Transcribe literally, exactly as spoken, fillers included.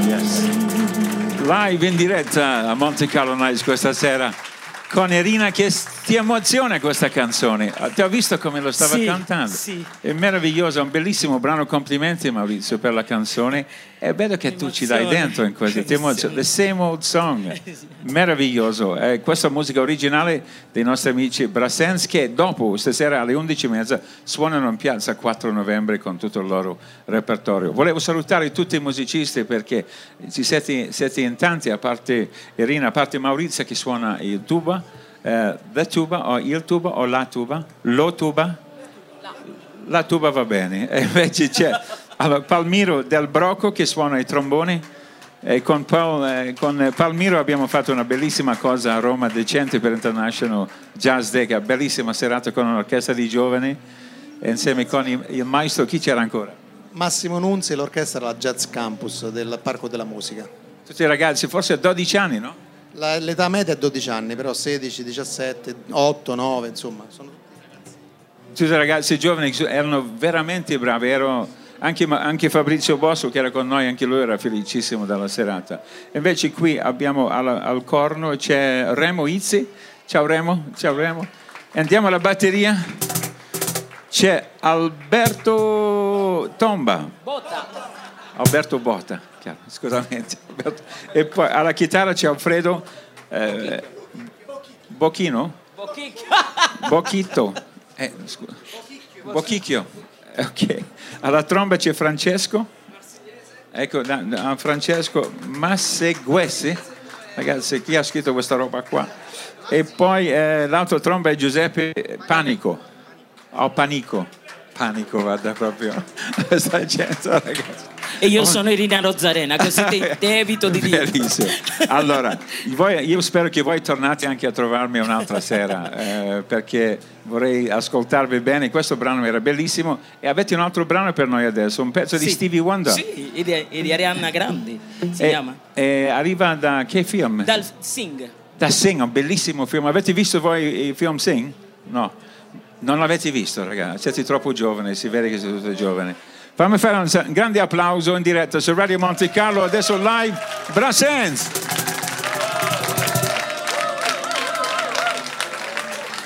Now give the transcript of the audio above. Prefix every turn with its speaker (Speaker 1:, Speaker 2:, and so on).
Speaker 1: Yes. Live in diretta a Monte Carlo Nights questa sera con Irina, che ti emoziona questa canzone. Ti ho visto come lo stava
Speaker 2: sì,
Speaker 1: cantando.
Speaker 2: Sì.
Speaker 1: È meraviglioso, è un bellissimo brano. Complimenti Maurizio per la canzone. È bello che tu ci dai dentro in questo. Ti emoziona. The Same Old Song. Meraviglioso. Eh, questa musica originale dei nostri amici Brassens, che dopo, stasera alle undici e mezza, suonano in piazza quattro novembre con tutto il loro repertorio. Volevo salutare tutti i musicisti perché ci siete, siete in tanti, a parte Irina, a parte Maurizio che suona il tuba. Uh, the tuba o il tuba o la tuba? Lo tuba? La, la tuba va bene. E invece c'è allora, Palmiro Del Broco che suona i tromboni. E con, Paul, eh, con Palmiro abbiamo fatto una bellissima cosa a Roma, Decente per International Jazz Day, che è una bellissima serata con un'orchestra di giovani e insieme con il, il maestro. Chi c'era ancora?
Speaker 3: Massimo Nunzi e l'orchestra della Jazz Campus del Parco della Musica.
Speaker 1: Tutti i ragazzi, forse a dodici anni, no?
Speaker 3: L'età media è dodici anni, però sedici, diciassette, otto, nove, insomma. Sono
Speaker 1: tutti i ragazzi giovani erano veramente bravi. Ero anche, anche Fabrizio Bosco che era con noi, anche lui era felicissimo della serata. Invece qui abbiamo al, al corno c'è Remo Izzi. Ciao Remo, ciao Remo. E andiamo alla batteria. C'è Alberto Tomba.
Speaker 2: Botta.
Speaker 1: Alberto Botta. Scusamente. E poi alla chitarra c'è Alfredo eh, Bocchino? Bocchito. Eh, Bocchicchio. Ok. Alla tromba c'è Francesco. Ecco, da, da Francesco Masseguessi. Ragazzi, chi ha scritto questa roba qua? E poi eh, l'altro tromba è Giuseppe Panico. O oh, Panico. Panico, guarda proprio. Sta gente, ragazzi.
Speaker 2: E io sono Irina Rozzarena, così te, te evito di dire.
Speaker 1: Bellissimo. Allora, voi, io spero che voi tornate anche a trovarmi un'altra sera, eh, perché vorrei ascoltarvi bene. Questo brano era bellissimo. E avete un altro brano per noi adesso, un pezzo sì. di Stevie Wonder.
Speaker 2: Sì, e di, e di Arianna Grande, si
Speaker 1: e,
Speaker 2: chiama.
Speaker 1: E arriva da che film?
Speaker 2: Dal Sing.
Speaker 1: Da Sing, un bellissimo film. Avete visto voi il film Sing? No. Non l'avete visto, ragazzi, siete troppo giovani, si vede che siete tutti giovani. Fammi fare un grande applauso in diretta su Radio Monte Carlo, adesso live Brassens.